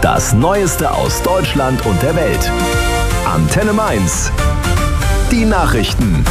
Das Neueste aus Deutschland und der Welt. Antenne Mainz. Die Nachrichten.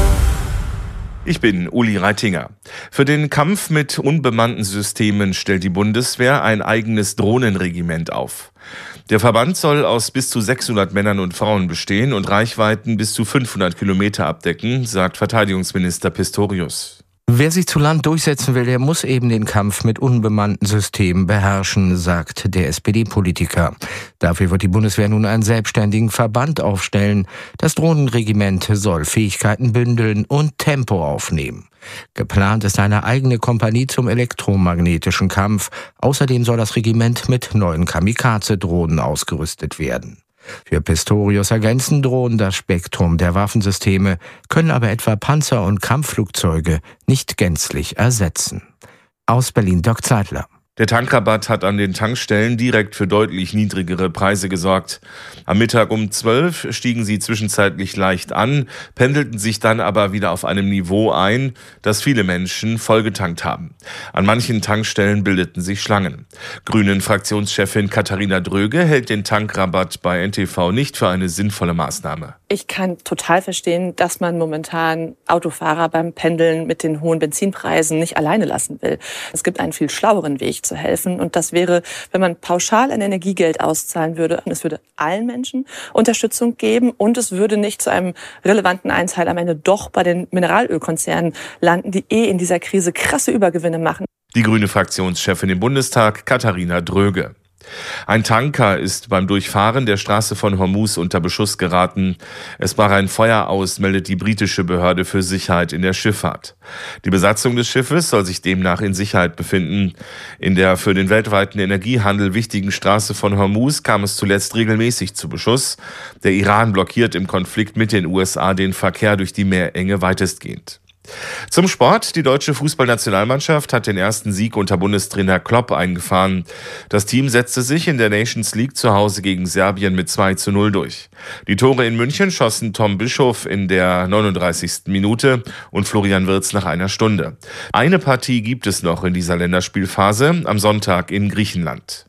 Ich bin Uli Reitinger. Für den Kampf mit unbemannten Systemen stellt die Bundeswehr ein eigenes Drohnenregiment auf. Der Verband soll aus bis zu 600 Männern und Frauen bestehen und Reichweiten bis zu 500 Kilometer abdecken, sagt Verteidigungsminister Pistorius. Wer sich zu Land durchsetzen will, der muss eben den Kampf mit unbemannten Systemen beherrschen, sagt der SPD-Politiker. Dafür wird die Bundeswehr nun einen selbstständigen Verband aufstellen. Das Drohnenregiment soll Fähigkeiten bündeln und Tempo aufnehmen. Geplant ist eine eigene Kompanie zum elektromagnetischen Kampf. Außerdem soll das Regiment mit neuen Kamikaze-Drohnen ausgerüstet werden. Für Pistorius ergänzen Drohnen das Spektrum der Waffensysteme, können aber etwa Panzer und Kampfflugzeuge nicht gänzlich ersetzen. Aus Berlin Dirk Zeitler. Der Tankrabatt hat an den Tankstellen direkt für deutlich niedrigere Preise gesorgt. Am Mittag um 12 stiegen sie zwischenzeitlich leicht an, pendelten sich dann aber wieder auf einem Niveau ein, das viele Menschen vollgetankt haben. An manchen Tankstellen bildeten sich Schlangen. Grünen-Fraktionschefin Katharina Dröge hält den Tankrabatt bei NTV nicht für eine sinnvolle Maßnahme. Ich kann total verstehen, dass man momentan Autofahrer beim Pendeln mit den hohen Benzinpreisen nicht alleine lassen will. Es gibt einen viel schlaueren Weg zu helfen. Und das wäre, wenn man pauschal ein Energiegeld auszahlen würde. Es würde allen Menschen Unterstützung geben und es würde nicht zu einem relevanten Einteil am Ende doch bei den Mineralölkonzernen landen, die in dieser Krise krasse Übergewinne machen. Die grüne Fraktionschefin im Bundestag, Katharina Dröge. Ein Tanker ist beim Durchfahren der Straße von Hormuz unter Beschuss geraten. Es brach ein Feuer aus, meldet die britische Behörde für Sicherheit in der Schifffahrt. Die Besatzung des Schiffes soll sich demnach in Sicherheit befinden. In der für den weltweiten Energiehandel wichtigen Straße von Hormuz kam es zuletzt regelmäßig zu Beschuss. Der Iran blockiert im Konflikt mit den USA den Verkehr durch die Meerenge weitestgehend. Zum Sport. Die deutsche Fußballnationalmannschaft hat den ersten Sieg unter Bundestrainer Klopp eingefahren. Das Team setzte sich in der Nations League zu Hause gegen Serbien mit 2:0 durch. Die Tore in München schossen Tom Bischof in der 39. Minute und Florian Wirtz nach einer Stunde. Eine Partie gibt es noch in dieser Länderspielphase, am Sonntag in Griechenland.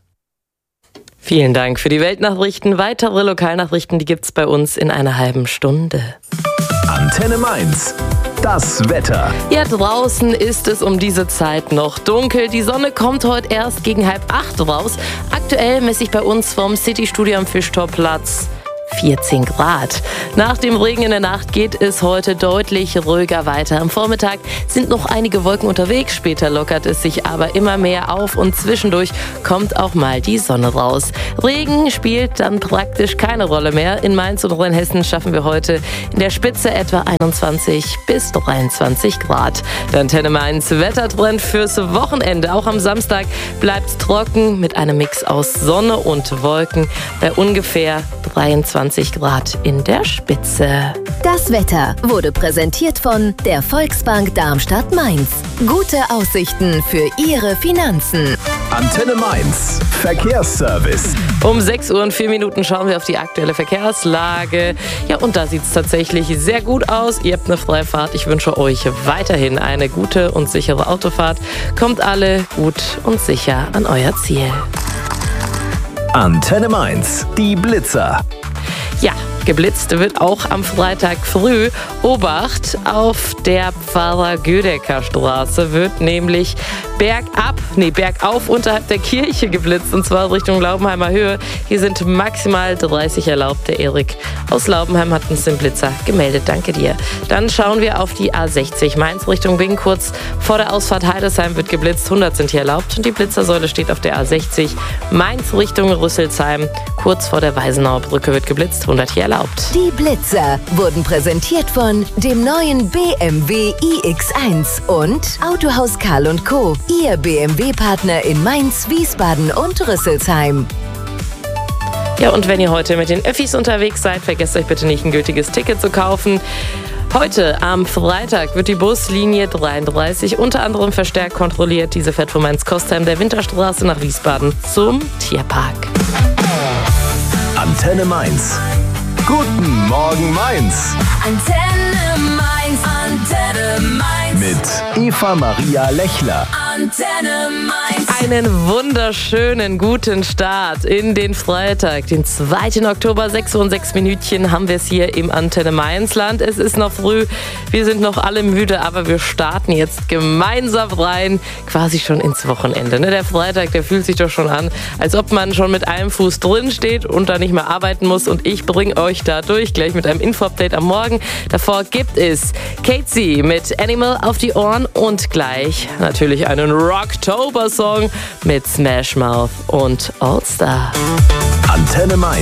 Vielen Dank für die Weltnachrichten. Weitere Lokalnachrichten, die gibt's bei uns in einer halben Stunde. Antenne Mainz. Das Wetter. Ja, draußen ist es um diese Zeit noch dunkel. Die Sonne kommt heute erst gegen 7:30 raus. Aktuell messe ich bei uns vom City-Studio am Fischtorplatz 14 Grad. Nach dem Regen in der Nacht geht es heute deutlich ruhiger weiter. Am Vormittag sind noch einige Wolken unterwegs, später lockert es sich aber immer mehr auf und zwischendurch kommt auch mal die Sonne raus. Regen spielt dann praktisch keine Rolle mehr. In Mainz und Rheinhessen schaffen wir heute in der Spitze etwa 21 bis 23 Grad. Der Antenne Mainz Wettertrend fürs Wochenende. Auch am Samstag bleibt es trocken mit einem Mix aus Sonne und Wolken bei ungefähr 23 Grad in der Spitze. Das Wetter wurde präsentiert von der Volksbank Darmstadt-Mainz. Gute Aussichten für Ihre Finanzen. Antenne Mainz. Verkehrsservice. Um 6:04 Uhr schauen wir auf die aktuelle Verkehrslage. Ja, und da sieht es tatsächlich sehr gut aus. Ihr habt eine freie Fahrt. Ich wünsche euch weiterhin eine gute und sichere Autofahrt. Kommt alle gut und sicher an euer Ziel. Antenne Mainz. Die Blitzer. Ja, geblitzt wird auch am Freitag früh. Obacht, auf der Pfarrer-Gödecker-Straße wird nämlich bergauf unterhalb der Kirche geblitzt, und zwar Richtung Laubenheimer Höhe. Hier sind maximal 30 erlaubt. Der Erik aus Laubenheim hat uns den Blitzer gemeldet. Danke dir. Dann schauen wir auf die A60 Mainz Richtung Bingen. Kurz vor der Ausfahrt Heidesheim wird geblitzt. 100 sind hier erlaubt und die Blitzersäule steht auf der A60 Mainz Richtung Rüsselsheim. Kurz vor der Weisenauer Brücke wird geblitzt. 100 hier erlaubt. Die Blitzer wurden präsentiert von dem neuen BMW iX1 und Autohaus Karl & Co. Ihr BMW-Partner in Mainz, Wiesbaden und Rüsselsheim. Ja, und wenn ihr heute mit den Öffis unterwegs seid, vergesst euch bitte nicht, ein gültiges Ticket zu kaufen. Heute am Freitag wird die Buslinie 33 unter anderem verstärkt kontrolliert. Diese fährt von Mainz-Kostheim der Winterstraße nach Wiesbaden zum Tierpark. Antenne Mainz. Guten Morgen Mainz. Antenne Mainz. Antenne Mainz. Mit Eva Maria Lechler. Antenne Mainz. Einen wunderschönen guten Start in den Freitag, den 2. Oktober, 6 und 6 Minütchen haben wir es hier im Antenne Mainzland. Es ist noch früh, wir sind noch alle müde, aber wir starten jetzt gemeinsam rein, quasi schon ins Wochenende. Der Freitag, der fühlt sich doch schon an, als ob man schon mit einem Fuß drin steht und da nicht mehr arbeiten muss. Und ich bringe euch da durch, gleich mit einem Info-Update am Morgen. Davor gibt es Kate C. mit Animal auf die Ohren und gleich natürlich einen Rocktober-Song mit Smash Mouth und All Star. Antenne Mainz.